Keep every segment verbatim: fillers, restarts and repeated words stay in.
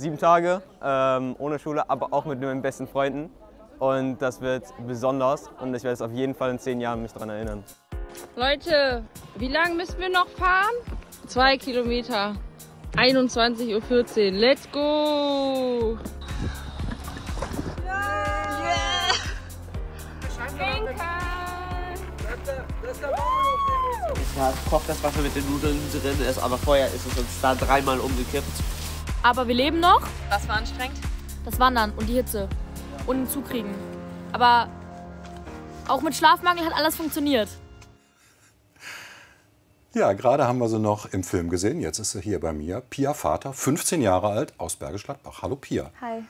sieben Tage ähm, ohne Schule, aber auch mit meinen besten Freunden. Und das wird besonders und ich werde es auf jeden Fall in zehn Jahren mich daran erinnern. Leute, wie lange müssen wir noch fahren? Zwei Kilometer. einundzwanzig Uhr vierzehn. Let's go! Ja, kocht das Wasser mit den Nudeln drin ist, aber vorher ist es uns da dreimal umgekippt. Aber wir leben noch. Das war anstrengend. Das Wandern und die Hitze und den Zug kriegen. Aber auch mit Schlafmangel hat alles funktioniert. Ja, gerade haben wir sie noch im Film gesehen. Jetzt ist sie hier bei mir. Pia Vater, fünfzehn Jahre alt, aus Bergisch Gladbach. Hallo Pia. Hi.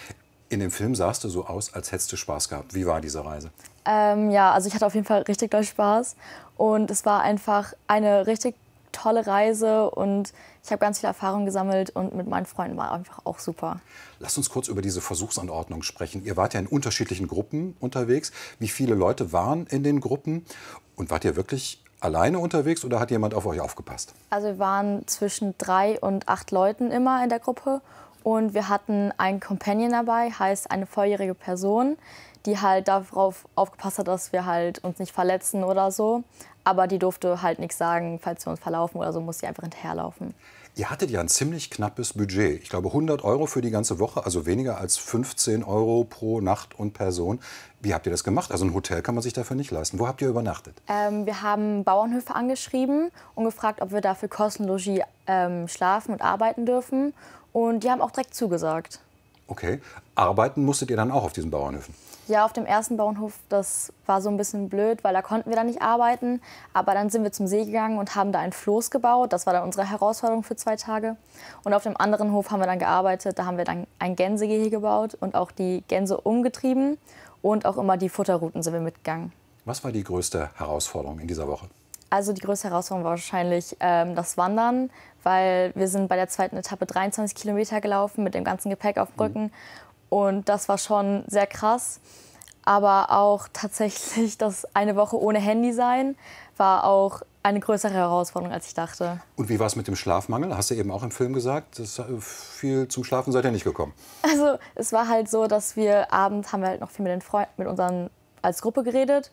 In dem Film sahst du so aus, als hättest du Spaß gehabt. Wie war diese Reise? Ähm, ja, also ich hatte auf jeden Fall richtig doll Spaß. Und es war einfach eine richtig tolle Reise. Und ich habe ganz viel Erfahrung gesammelt. Und mit meinen Freunden war einfach auch super. Lass uns kurz über diese Versuchsanordnung sprechen. Ihr wart ja in unterschiedlichen Gruppen unterwegs. Wie viele Leute waren in den Gruppen? Und wart ihr wirklich alleine unterwegs oder hat jemand auf euch aufgepasst? Also wir waren zwischen drei und acht Leuten immer in der Gruppe. Und wir hatten einen Companion dabei, heißt eine volljährige Person, die halt darauf aufgepasst hat, dass wir halt uns nicht verletzen oder so. Aber die durfte halt nichts sagen, falls wir uns verlaufen oder so, muss sie einfach hinterherlaufen. Ihr hattet ja ein ziemlich knappes Budget. Ich glaube hundert Euro für die ganze Woche, also weniger als fünfzehn Euro pro Nacht und Person. Wie habt ihr das gemacht? Also ein Hotel kann man sich dafür nicht leisten. Wo habt ihr übernachtet? Ähm, wir haben Bauernhöfe angeschrieben und gefragt, ob wir dafür kostenlos ähm, schlafen und arbeiten dürfen. Und die haben auch direkt zugesagt. Okay. Arbeiten musstet ihr dann auch auf diesen Bauernhöfen? Ja, auf dem ersten Bauernhof, das war so ein bisschen blöd, weil da konnten wir dann nicht arbeiten. Aber dann sind wir zum See gegangen und haben da ein Floß gebaut. Das war dann unsere Herausforderung für zwei Tage. Und auf dem anderen Hof haben wir dann gearbeitet. Da haben wir dann ein Gänsegehege gebaut und auch die Gänse umgetrieben. Und auch immer die Futterrouten sind wir mitgegangen. Was war die größte Herausforderung in dieser Woche? Also die größte Herausforderung war wahrscheinlich ähm, das Wandern, weil wir sind bei der zweiten Etappe dreiundzwanzig Kilometer gelaufen mit dem ganzen Gepäck auf dem Rücken. Mhm. Und das war schon sehr krass. Aber auch tatsächlich das eine Woche ohne Handy sein war auch eine größere Herausforderung, als ich dachte. Und wie war es mit dem Schlafmangel? Hast du eben auch im Film gesagt, das viel zum Schlafen seid ihr nicht gekommen? Also es war halt so, dass wir abends haben wir halt noch viel mit den Freunden, mit unseren als Gruppe geredet.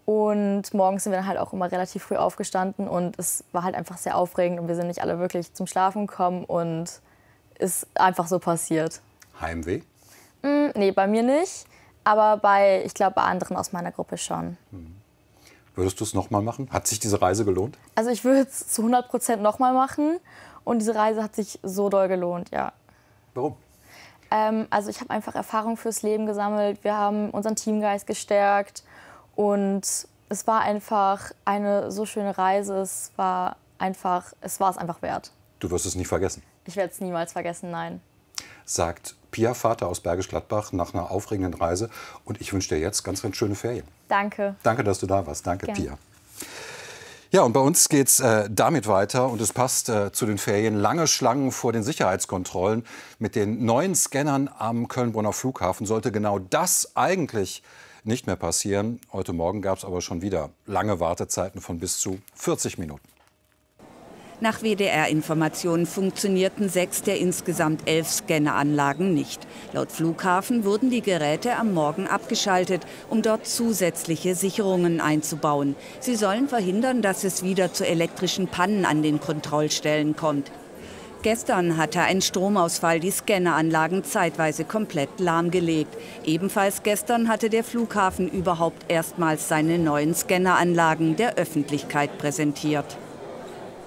Und morgens sind wir dann halt auch immer relativ früh aufgestanden und es war halt einfach sehr aufregend und wir sind nicht alle wirklich zum Schlafen gekommen und ist einfach so passiert. Heimweh? Mm, nee, bei mir nicht, aber bei, ich glaube, bei anderen aus meiner Gruppe schon. Hm. Würdest du es nochmal machen? Hat sich diese Reise gelohnt? Also ich würde es zu hundert Prozent nochmal machen und diese Reise hat sich so doll gelohnt, ja. Warum? Ähm, also ich habe einfach Erfahrung fürs Leben gesammelt, wir haben unseren Teamgeist gestärkt. Und es war einfach eine so schöne Reise, es war einfach, es war es einfach wert. Du wirst es nicht vergessen? Ich werde es niemals vergessen, nein. Sagt Pia Vater aus Bergisch Gladbach nach einer aufregenden Reise. Und ich wünsche dir jetzt ganz, ganz schöne Ferien. Danke. Danke, dass du da warst. Danke, Gerne. Pia. Ja, und bei uns geht es äh, damit weiter. Und es passt äh, zu den Ferien. Lange Schlangen vor den Sicherheitskontrollen. Mit den neuen Scannern am Köln-Bonner Flughafen sollte genau das eigentlich nicht mehr passieren. Heute Morgen gab es aber schon wieder lange Wartezeiten von bis zu vierzig Minuten. Nach W D R-Informationen funktionierten sechs der insgesamt elf Scanneranlagen nicht. Laut Flughafen wurden die Geräte am Morgen abgeschaltet, um dort zusätzliche Sicherungen einzubauen. Sie sollen verhindern, dass es wieder zu elektrischen Pannen an den Kontrollstellen kommt. Gestern hatte ein Stromausfall die Scanneranlagen zeitweise komplett lahmgelegt. Ebenfalls gestern hatte der Flughafen überhaupt erstmals seine neuen Scanneranlagen der Öffentlichkeit präsentiert.